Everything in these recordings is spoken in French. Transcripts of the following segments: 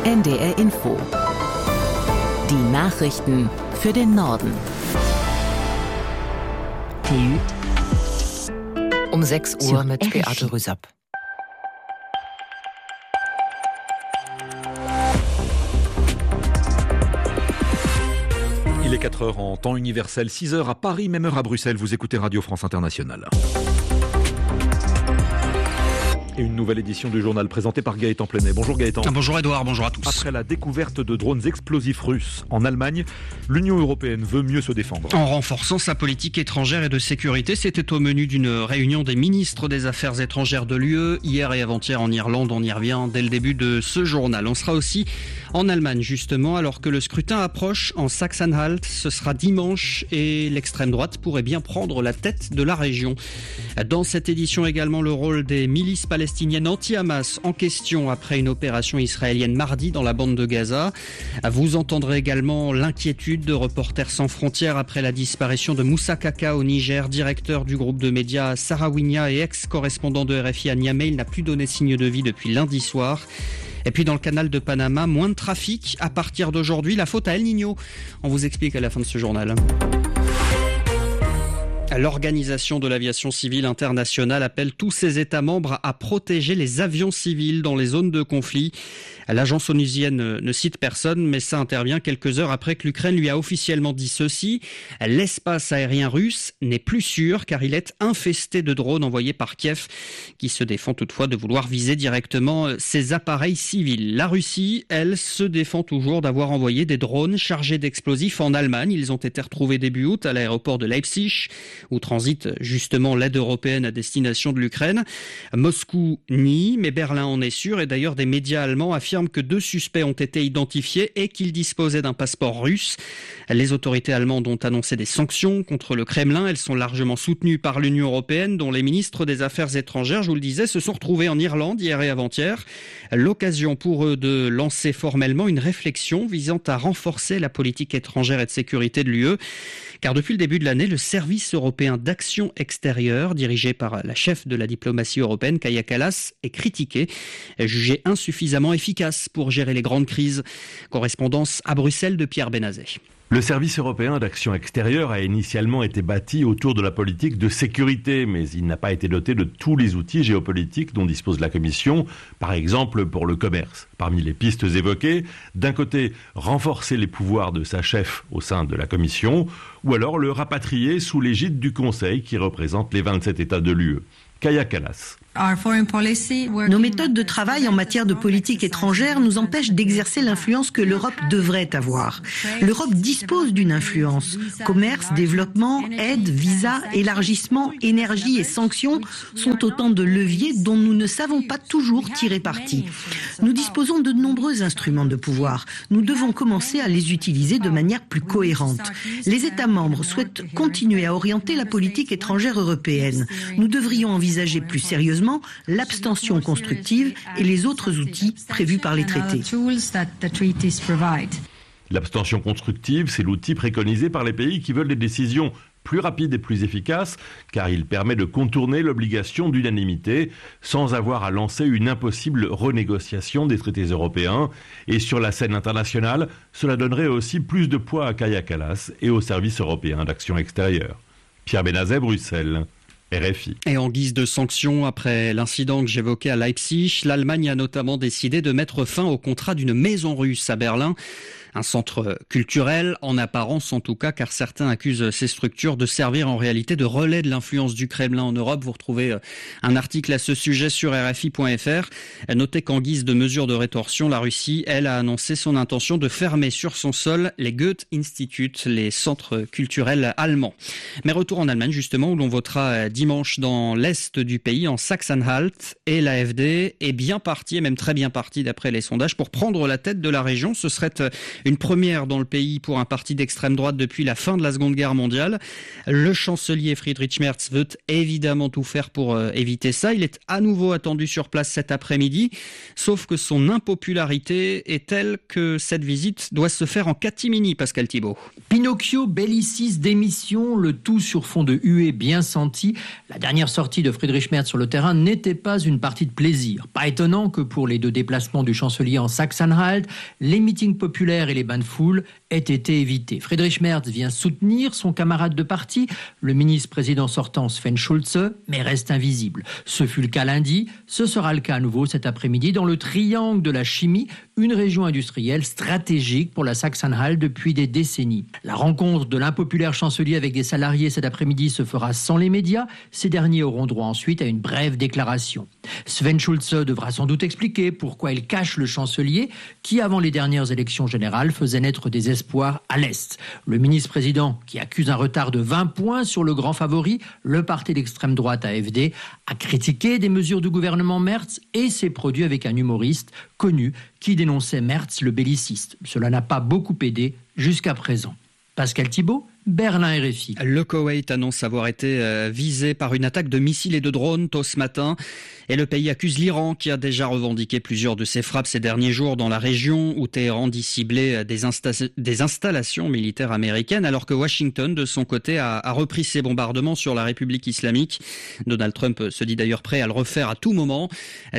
NDR Info. Die Nachrichten für den Norden. Um 6 Uhr mit Beate Rüsapp. Il est 4 heures en temps universel, 6 heures à Paris, même heure à Bruxelles. Vous écoutez Radio France Internationale. Et une nouvelle édition du journal présentée par Gaëtan Plenet. Bonjour Gaëtan. Bonjour Edouard, bonjour à tous. Après la découverte de drones explosifs russes en Allemagne, l'Union européenne veut mieux se défendre. En renforçant sa politique étrangère et de sécurité, c'était au menu d'une réunion des ministres des Affaires étrangères de l'UE, hier et avant-hier en Irlande. On y revient dès le début de ce journal. On sera aussi en Allemagne justement, alors que le scrutin approche en Sachsen-Anhalt. Ce sera dimanche et l'extrême droite pourrait bien prendre la tête de la région. Dans cette édition également, le rôle des milices palestiniennes anti-Hamas en question après une opération israélienne mardi dans la bande de Gaza. Vous entendrez également l'inquiétude de Reporters sans frontières après la disparition de Moussa Kaka au Niger, directeur du groupe de médias Sahraouinia et ex-correspondant de RFI à Niamey. Il n'a plus donné signe de vie depuis lundi soir. Et puis dans le canal de Panama, moins de trafic à partir d'aujourd'hui. La faute à El Niño. On vous explique à la fin de ce journal. L'Organisation de l'aviation civile internationale appelle tous ses États membres à protéger les avions civils dans les zones de conflit. L'agence onusienne ne cite personne, mais ça intervient quelques heures après que l'Ukraine lui a officiellement dit ceci. L'espace aérien russe n'est plus sûr car il est infesté de drones envoyés par Kiev, qui se défend toutefois de vouloir viser directement ses appareils civils. La Russie, elle, se défend toujours d'avoir envoyé des drones chargés d'explosifs en Allemagne. Ils ont été retrouvés début août à l'aéroport de Leipzig, où transite justement l'aide européenne à destination de l'Ukraine. Moscou nie, mais Berlin en est sûr. Et d'ailleurs, des médias allemands affirment que 2 suspects ont été identifiés et qu'ils disposaient d'un passeport russe. Les autorités allemandes ont annoncé des sanctions contre le Kremlin. Elles sont largement soutenues par l'Union européenne, dont les ministres des Affaires étrangères, je vous le disais, se sont retrouvés en Irlande hier et avant-hier. L'occasion pour eux de lancer formellement une réflexion visant à renforcer la politique étrangère et de sécurité de l'UE. Car depuis le début de l'année, le service européen d'action extérieure, dirigé par la chef de la diplomatie européenne, Kaja Kallas, est critiqué, jugé insuffisamment efficace pour gérer les grandes crises. Correspondance à Bruxelles de Pierre Benazet. Le service européen d'action extérieure a initialement été bâti autour de la politique de sécurité, mais il n'a pas été doté de tous les outils géopolitiques dont dispose la Commission, par exemple pour le commerce. Parmi les pistes évoquées, d'un côté, renforcer les pouvoirs de sa chef au sein de la Commission, ou alors le rapatrier sous l'égide du Conseil qui représente les 27 États de l'UE. Kaja Kallas. Nos méthodes de travail en matière de politique étrangère nous empêchent d'exercer l'influence que l'Europe devrait avoir. L'Europe dispose d'une influence. Commerce, développement, aide, visa, élargissement, énergie et sanctions sont autant de leviers dont nous ne savons pas toujours tirer parti. Nous disposons de nombreux instruments de pouvoir. Nous devons commencer à les utiliser de manière plus cohérente. Les États membres souhaitent continuer à orienter la politique étrangère européenne. Nous devrions envisager plus sérieusement l'abstention constructive et les autres outils prévus par les traités. L'abstention constructive, c'est l'outil préconisé par les pays qui veulent des décisions plus rapides et plus efficaces, car il permet de contourner l'obligation d'unanimité sans avoir à lancer une impossible renégociation des traités européens. Et sur la scène internationale, cela donnerait aussi plus de poids à Kaja Kallas et au service européen d'action extérieure. Pierre Benazet, Bruxelles. RFI. Et en guise de sanction, après l'incident que j'évoquais à Leipzig, l'Allemagne a notamment décidé de mettre fin au contrat d'une maison russe à Berlin. Un centre culturel, en apparence en tout cas, car certains accusent ces structures de servir en réalité de relais de l'influence du Kremlin en Europe. Vous retrouvez un article à ce sujet sur RFI.fr. Notez qu'en guise de mesure de rétorsion, la Russie, elle, a annoncé son intention de fermer sur son sol les Goethe-Institut, les centres culturels allemands. Mais retour en Allemagne, justement, où l'on votera dimanche dans l'est du pays, en Sachsen-Anhalt, et l'AfD est bien partie, et même très bien partie d'après les sondages, pour prendre la tête de la région. Ce serait Une première dans le pays pour un parti d'extrême droite depuis la fin de la Seconde Guerre mondiale. Le chancelier Friedrich Merz veut évidemment tout faire pour éviter ça. Il est à nouveau attendu sur place cet après-midi, sauf que son impopularité est telle que cette visite doit se faire en catimini, Pascal Thibault. Pinocchio, Bellicis, démission, le tout sur fond de huées bien senties. La dernière sortie de Friedrich Merz sur le terrain n'était pas une partie de plaisir. Pas étonnant que pour les 2 déplacements du chancelier en Sachsen-Anhalt, les meetings populaires et les bains de foule aient été évités. Friedrich Merz vient soutenir son camarade de parti, le ministre-président sortant Sven Schulze, mais reste invisible. Ce fut le cas lundi, ce sera le cas à nouveau cet après-midi dans le triangle de la chimie, une région industrielle stratégique pour la Sachsen-Anhalt depuis des décennies. La rencontre de l'impopulaire chancelier avec des salariés cet après-midi se fera sans les médias. Ces derniers auront droit ensuite à une brève déclaration. Sven Schulze devra sans doute expliquer pourquoi il cache le chancelier qui, avant les dernières élections générales, faisait naître des espoirs à l'Est. Le ministre-président, qui accuse un retard de 20 points sur le grand favori, le parti d'extrême droite AfD, a critiqué des mesures du gouvernement Merz et s'est produit avec un humoriste connu qui dénonçait Merz le belliciste. Cela n'a pas beaucoup aidé jusqu'à présent. Pascal Thibault, Berlin RFI. Le Koweït annonce avoir été visé par une attaque de missiles et de drones tôt ce matin. Et le pays accuse l'Iran qui a déjà revendiqué plusieurs de ses frappes ces derniers jours dans la région où Téhéran dit cibler des installations militaires américaines, alors que Washington, de son côté, a repris ses bombardements sur la République islamique. Donald Trump se dit d'ailleurs prêt à le refaire à tout moment.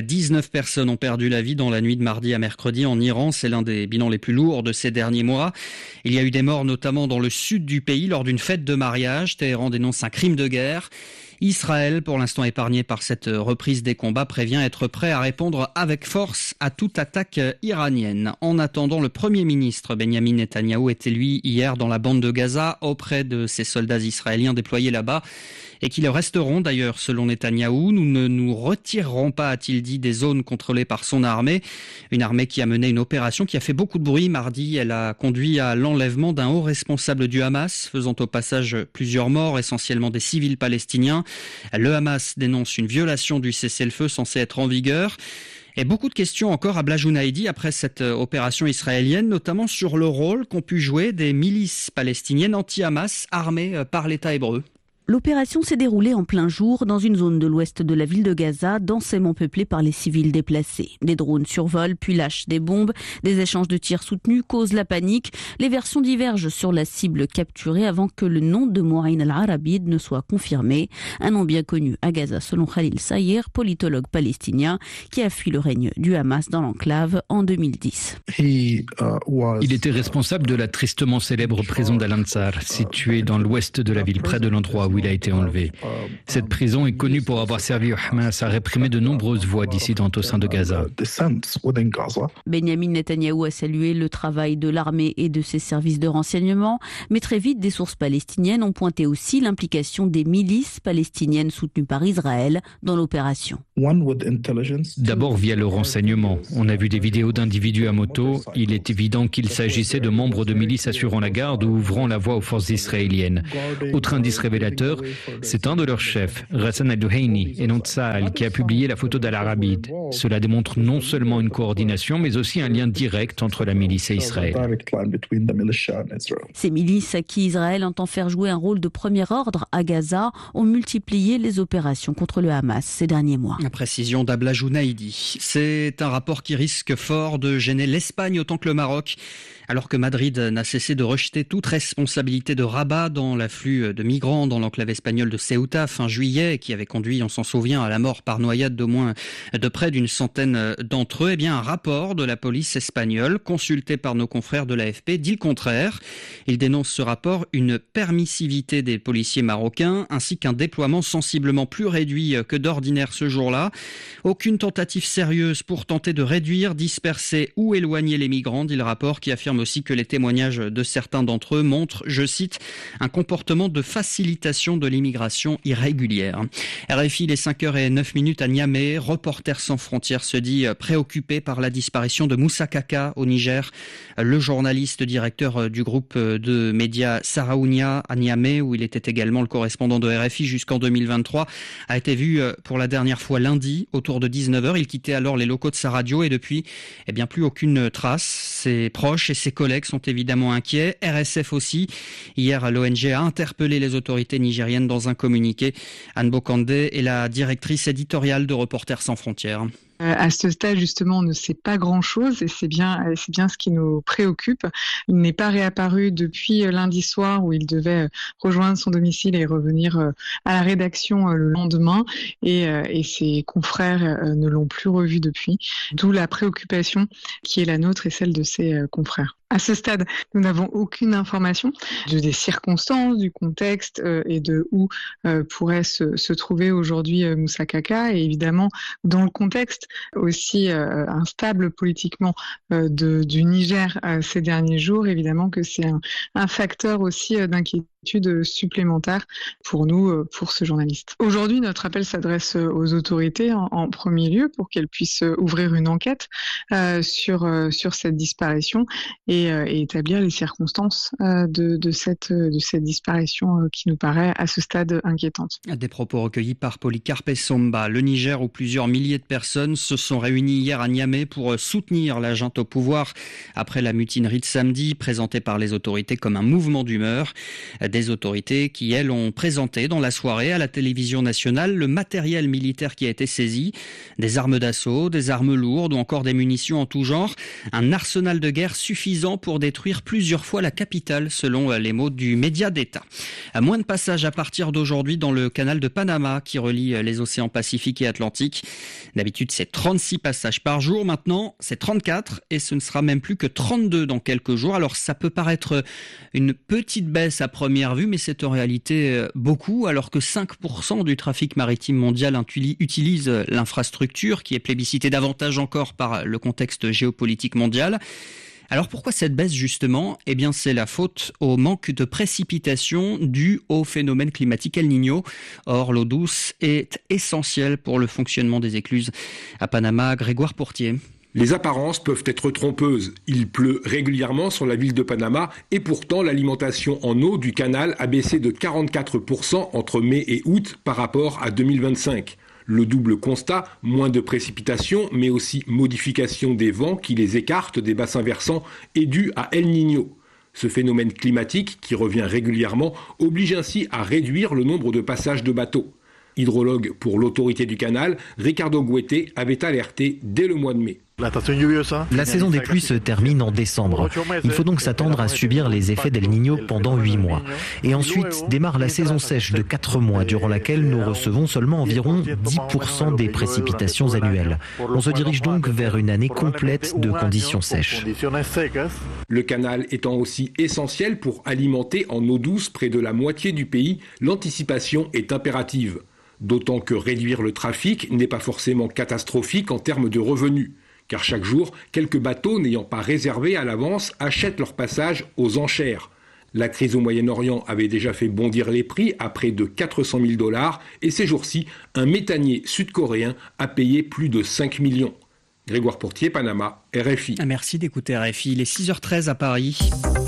19 personnes ont perdu la vie dans la nuit de mardi à mercredi en Iran. C'est l'un des bilans les plus lourds de ces derniers mois. Il y a eu des morts notamment dans le sud du pays lors d'une fête de mariage. Téhéran dénonce un crime de guerre. Israël, pour l'instant épargné par cette reprise des combats, prévient être prêt à répondre avec force à toute attaque iranienne. En attendant, le Premier ministre Benyamin Netanyahou était lui hier dans la bande de Gaza auprès de ces soldats israéliens déployés là-bas et qui le resteront d'ailleurs selon Netanyahou. Nous ne nous retirerons pas, a-t-il dit, des zones contrôlées par son armée. Une armée qui a mené une opération qui a fait beaucoup de bruit mardi. Elle a conduit à l'enlèvement d'un haut responsable du Hamas, faisant au passage plusieurs morts, essentiellement des civils palestiniens. Le Hamas dénonce une violation du cessez-le-feu censé être en vigueur. Et beaucoup de questions encore à Blajounaïdi après cette opération israélienne, notamment sur le rôle qu'ont pu jouer des milices palestiniennes anti-Hamas armées par l'État hébreu. L'opération s'est déroulée en plein jour dans une zone de l'ouest de la ville de Gaza, densément peuplée par les civils déplacés. Des drones survolent puis lâchent des bombes. Des échanges de tirs soutenus causent la panique. Les versions divergent sur la cible capturée avant que le nom de Mouaïn al-Arabid ne soit confirmé. Un nom bien connu à Gaza selon Khalil Saïr, politologue palestinien qui a fui le règne du Hamas dans l'enclave en 2010. Il était responsable de la tristement célèbre prison d'Al-Ansar, située dans l'ouest de la ville, près de l'endroit où il a été enlevé. Cette prison est connue pour avoir servi au Hamas à réprimer de nombreuses voix dissidentes au sein de Gaza. Benyamin Netanyahou a salué le travail de l'armée et de ses services de renseignement, mais très vite des sources palestiniennes ont pointé aussi l'implication des milices palestiniennes soutenues par Israël dans l'opération. D'abord via le renseignement. On a vu des vidéos d'individus à moto. Il est évident qu'il s'agissait de membres de milices assurant la garde ou ouvrant la voie aux forces israéliennes. Autre indice révélateur, c'est un de leurs chefs, Ghassan al-Duhaini, et non Tsahal, qui a publié la photo d'Al-Arabid. Cela démontre non seulement une coordination, mais aussi un lien direct entre la milice et Israël. Ces milices à qui Israël entend faire jouer un rôle de premier ordre à Gaza ont multiplié les opérations contre le Hamas ces derniers mois. La précision d'Ablajounaïdi. C'est un rapport qui risque fort de gêner l'Espagne autant que le Maroc. Alors que Madrid n'a cessé de rejeter toute responsabilité de Rabat dans l'afflux de migrants dans l'enclave espagnole de Ceuta fin juillet, qui avait conduit, on s'en souvient, à la mort par noyade de près d'une centaine d'entre eux, eh bien un rapport de la police espagnole, consulté par nos confrères de l'AFP, dit le contraire. Il dénonce ce rapport une permissivité des policiers marocains, ainsi qu'un déploiement sensiblement plus réduit que d'ordinaire ce jour-là. Aucune tentative sérieuse pour tenter de réduire, disperser ou éloigner les migrants, dit le rapport, qui affirme aussi que les témoignages de certains d'entre eux montrent, je cite, un comportement de facilitation question de l'immigration irrégulière. RFI, les 5h09 à Niamey. Reporters sans frontières se dit préoccupé par la disparition de Moussa Kaka au Niger. Le journaliste directeur du groupe de médias Saraounia à Niamey, où il était également le correspondant de RFI jusqu'en 2023, a été vu pour la dernière fois lundi autour de 19h. Il quittait alors les locaux de sa radio et depuis, plus aucune trace. Ses proches et ses collègues sont évidemment inquiets. RSF aussi. Hier, l'ONG a interpellé les autorités nigériennes dans un communiqué. Anne Bokande est la directrice éditoriale de Reporters sans frontières. À ce stade, justement, on ne sait pas grand-chose et c'est bien ce qui nous préoccupe. Il n'est pas réapparu depuis lundi soir où il devait rejoindre son domicile et revenir à la rédaction le lendemain et ses confrères ne l'ont plus revu depuis. D'où la préoccupation qui est la nôtre et celle de ses confrères. À ce stade, nous n'avons aucune information des circonstances, du contexte et de où pourrait se trouver aujourd'hui Moussa Kaka. Et évidemment, dans le contexte aussi instable politiquement du Niger ces derniers jours, évidemment que c'est un facteur aussi d'inquiétude supplémentaire pour nous, pour ce journaliste. Aujourd'hui, notre appel s'adresse aux autorités en premier lieu pour qu'elles puissent ouvrir une enquête sur cette disparition et établir les circonstances de cette disparition qui nous paraît à ce stade inquiétante. Des propos recueillis par Polycarpe Somba. Le Niger, où plusieurs milliers de personnes se sont réunies hier à Niamey pour soutenir la junte au pouvoir après la mutinerie de samedi, présentée par les autorités comme un mouvement d'humeur. Des autorités qui, elles, ont présenté dans la soirée à la télévision nationale le matériel militaire qui a été saisi, des armes d'assaut, des armes lourdes ou encore des munitions en tout genre. Un arsenal de guerre suffisant pour détruire plusieurs fois la capitale, selon les mots du média d'État. Moins de passages à partir d'aujourd'hui dans le canal de Panama qui relie les océans Pacifique et Atlantique. D'habitude, c'est 36 passages par jour. Maintenant, c'est 34 et ce ne sera même plus que 32 dans quelques jours. Alors, ça peut paraître une petite baisse à première vue, mais c'est en réalité beaucoup, alors que 5% du trafic maritime mondial utilise l'infrastructure qui est plébiscitée davantage encore par le contexte géopolitique mondial. Alors pourquoi cette baisse justement ? C'est la faute au manque de précipitations dû au phénomène climatique El Niño. Or, l'eau douce est essentielle pour le fonctionnement des écluses. À Panama, Grégoire Pourtier. Les apparences peuvent être trompeuses. Il pleut régulièrement sur la ville de Panama et pourtant l'alimentation en eau du canal a baissé de 44% entre mai et août par rapport à 2025. Le double constat, moins de précipitations, mais aussi modification des vents qui les écartent des bassins versants, est dû à El Niño. Ce phénomène climatique, qui revient régulièrement, oblige ainsi à réduire le nombre de passages de bateaux. Hydrologue pour l'autorité du canal, Ricardo Guete avait alerté dès le mois de mai. La saison des pluies se termine en décembre. Il faut donc s'attendre à subir les effets d'El Niño pendant 8 mois. Et ensuite démarre la saison sèche de 4 mois, durant laquelle nous recevons seulement environ 10% des précipitations annuelles. On se dirige donc vers une année complète de conditions sèches. Le canal étant aussi essentiel pour alimenter en eau douce près de la moitié du pays, l'anticipation est impérative. D'autant que réduire le trafic n'est pas forcément catastrophique en termes de revenus. Car chaque jour, quelques bateaux n'ayant pas réservé à l'avance achètent leur passage aux enchères. La crise au Moyen-Orient avait déjà fait bondir les prix à près de 400 000 $ et ces jours-ci, un méthanier sud-coréen a payé plus de 5 millions. Grégoire Pourtier, Panama, RFI. Merci d'écouter RFI. Il est 6h13 à Paris.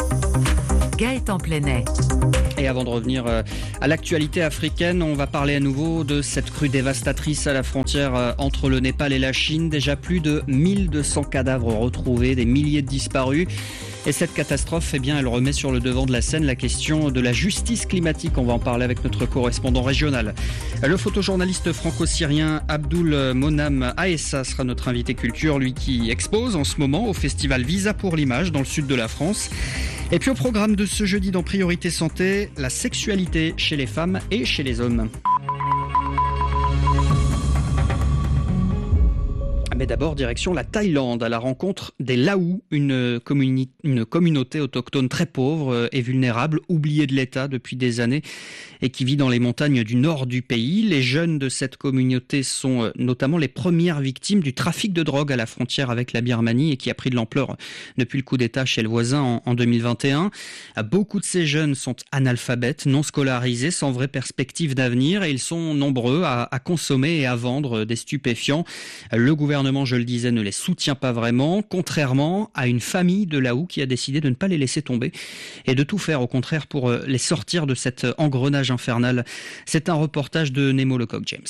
Gaëtan Plenet. Et avant de revenir à l'actualité africaine, on va parler à nouveau de cette crue dévastatrice à la frontière entre le Népal et la Chine. Déjà plus de 1200 cadavres retrouvés, des milliers de disparus. Et cette catastrophe, elle remet sur le devant de la scène la question de la justice climatique. On va en parler avec notre correspondant régional. Le photojournaliste franco-syrien Abdul Monam Aessa sera notre invité culture, lui qui expose en ce moment au festival Visa pour l'image dans le sud de la France. Et puis au programme de ce jeudi dans Priorité Santé, la sexualité chez les femmes et chez les hommes. Mais d'abord, direction la Thaïlande, à la rencontre des Lao, une communauté autochtone très pauvre et vulnérable, oubliée de l'État depuis des années et qui vit dans les montagnes du nord du pays. Les jeunes de cette communauté sont notamment les premières victimes du trafic de drogue à la frontière avec la Birmanie et qui a pris de l'ampleur depuis le coup d'État chez le voisin en 2021. Beaucoup de ces jeunes sont analphabètes, non scolarisés, sans vraie perspective d'avenir et ils sont nombreux à consommer et à vendre des stupéfiants. Le gouvernement, je le disais, ne les soutient pas vraiment, contrairement à une famille de Lao qui a décidé de ne pas les laisser tomber et de tout faire au contraire pour les sortir de cet engrenage infernal. C'est un reportage de Nemo Lecoq-James.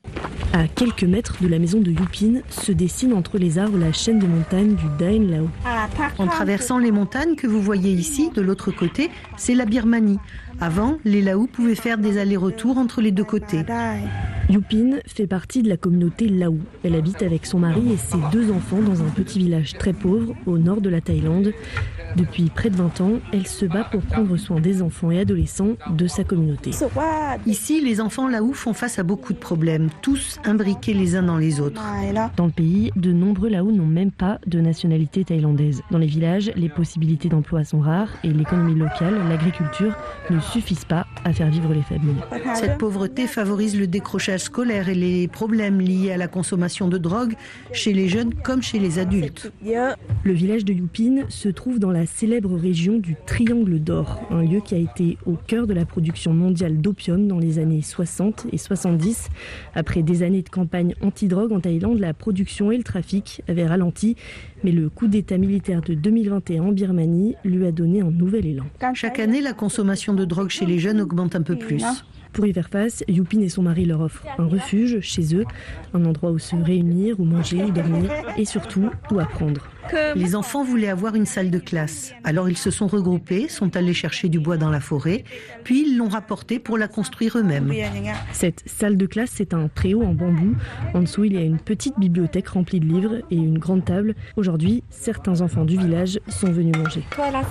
À quelques mètres de la maison de Yupin se dessine entre les arbres la chaîne de montagnes du Daen Lao. En traversant les montagnes que vous voyez ici, de l'autre côté, c'est la Birmanie. Avant, les Lao pouvaient faire des allers-retours entre les deux côtés. Yupin fait partie de la communauté Lao. Elle habite avec son mari et ses 2 enfants dans un petit village très pauvre au nord de la Thaïlande. Depuis près de 20 ans, elle se bat pour prendre soin des enfants et adolescents de sa communauté. Ici, les enfants Lao font face à beaucoup de problèmes, tous imbriqués les uns dans les autres. Dans le pays, de nombreux Lao n'ont même pas de nationalité thaïlandaise. Dans les villages, les possibilités d'emploi sont rares et l'économie locale, l'agriculture, ne suffisent pas à faire vivre les familles. Cette pauvreté favorise le décrochage scolaire et les problèmes liés à la consommation de drogue chez les jeunes comme chez les adultes. Le village de Yupin se trouve dans la célèbre région du Triangle d'Or, un lieu qui a été au cœur de la production mondiale d'opium dans les années 60 et 70. Après des années de campagne anti-drogue en Thaïlande, la production et le trafic avaient ralenti, mais le coup d'État militaire de 2021 en Birmanie lui a donné un nouvel élan. Chaque année, la consommation de drogue chez les jeunes augmente un peu plus. Pour y faire face, Yupin et son mari leur offrent un refuge chez eux, un endroit où se réunir, où manger, où dormir et surtout où apprendre. Les enfants voulaient avoir une salle de classe. Alors ils se sont regroupés, sont allés chercher du bois dans la forêt, puis ils l'ont rapporté pour la construire eux-mêmes. Cette salle de classe, c'est un préau en bambou. En dessous, il y a une petite bibliothèque remplie de livres et une grande table. Aujourd'hui, certains enfants du village sont venus manger.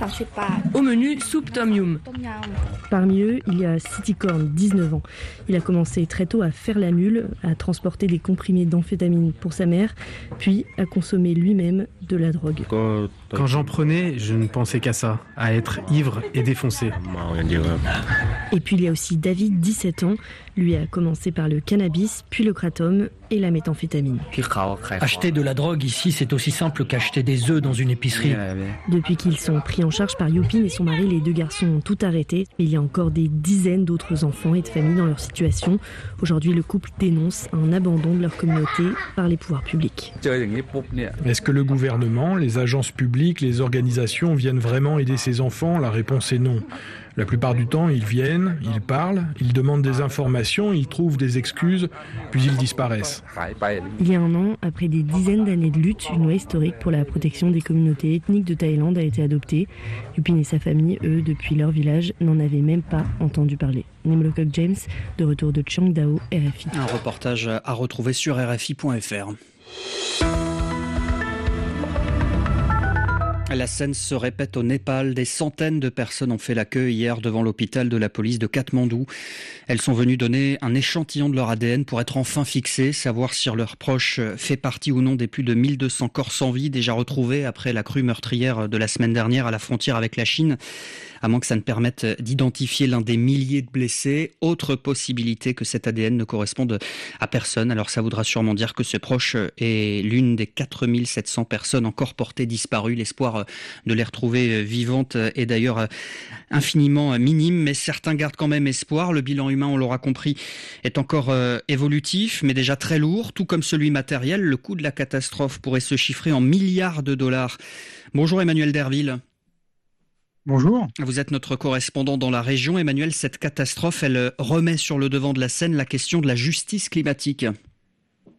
Au menu, soupe tom yum. Parmi eux, il y a Sitikorn, 19 ans. Il a commencé très tôt à faire la mule, à transporter des comprimés d'amphétamine pour sa mère, puis à consommer lui-même de la drogue. Quand j'en prenais, je ne pensais qu'à ça, à être ivre et défoncé. Et puis il y a aussi David, 17 ans. Lui a commencé par le cannabis, puis le kratom et la méthamphétamine. Acheter de la drogue ici, c'est aussi simple qu'acheter des œufs dans une épicerie. Depuis qu'ils sont pris en charge par Yupin et son mari, les 2 garçons ont tout arrêté. Il y a encore des dizaines d'autres enfants et de familles dans leur situation. Aujourd'hui, le couple dénonce un abandon de leur communauté par les pouvoirs publics. Est-ce que le gouvernement, les agences publiques, les organisations viennent vraiment aider ces enfants ? La réponse est non. La plupart du temps, ils viennent, ils parlent, ils demandent des informations, ils trouvent des excuses, puis ils disparaissent. Il y a un an, après des dizaines d'années de lutte, une loi historique pour la protection des communautés ethniques de Thaïlande a été adoptée. Yupin et sa famille, eux, depuis leur village, n'en avaient même pas entendu parler. Nemo Lecoq-James, de retour de Chiang Dao, RFI. Un reportage à retrouver sur RFI.fr. La scène se répète au Népal. Des centaines de personnes ont fait la queue hier devant l'hôpital de la police de Katmandou. Elles sont venues donner un échantillon de leur ADN pour être enfin fixées, savoir si leur proche fait partie ou non des plus de 1200 corps sans vie déjà retrouvés après la crue meurtrière de la semaine dernière à la frontière avec la Chine. À moins que ça ne permette d'identifier l'un des milliers de blessés. Autre possibilité que cet ADN ne corresponde à personne. Alors ça voudra sûrement dire que ce proche est l'une des 4700 personnes encore portées disparues. L'espoir de les retrouver vivantes est d'ailleurs infiniment minime, mais certains gardent quand même espoir. Le bilan humain, on l'aura compris, est encore évolutif, mais déjà très lourd, tout comme celui matériel. Le coût de la catastrophe pourrait se chiffrer en milliards de dollars. Bonjour Emmanuel Derville. Bonjour. Vous êtes notre correspondant dans la région. Emmanuel, cette catastrophe, elle remet sur le devant de la scène la question de la justice climatique.